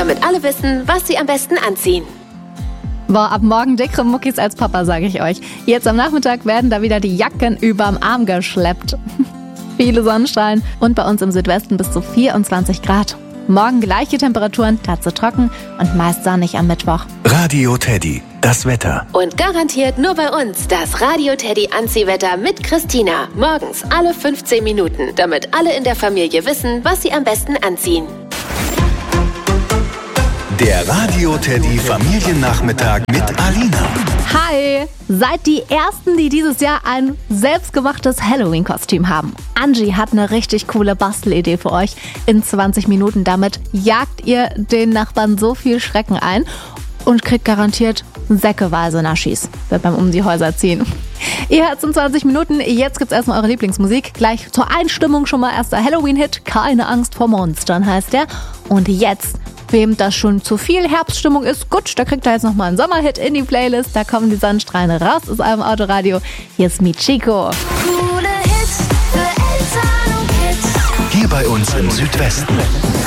damit alle wissen, was sie am besten anziehen. Boah, ab morgen dickere Muckis als Papa, sage ich euch. Jetzt am Nachmittag werden da wieder die Jacken überm Arm geschleppt. Viele Sonnenstrahlen und bei uns im Südwesten bis zu 24 Grad. Morgen gleiche Temperaturen, dazu trocken und meist sonnig am Mittwoch. Radio Teddy, das Wetter. Und garantiert nur bei uns das Radio Teddy Anziehwetter mit Christina. Morgens alle 15 Minuten, damit alle in der Familie wissen, was sie am besten anziehen. Der Radio Teddy Familiennachmittag mit Alina. Hi! Seid die Ersten, die dieses Jahr ein selbstgemachtes Halloween-Kostüm haben. Angie hat eine richtig coole Bastelidee für euch. In 20 Minuten damit jagt ihr den Nachbarn so viel Schrecken ein und kriegt garantiert säckeweise Naschis, wird beim um die Häuser ziehen. Ihr hört's in 20 Minuten. Jetzt gibt's erstmal eure Lieblingsmusik. Gleich zur Einstimmung schon mal erster Halloween-Hit. Keine Angst vor Monstern heißt der. Und jetzt, wem das schon zu viel Herbststimmung ist, gut, da kriegt er jetzt nochmal einen Sommerhit in die Playlist. Da kommen die Sonnenstrahlen raus aus eurem Autoradio. Hier ist Michiko. Coole Hits für Eltern und Kids. Hier bei uns im Südwesten.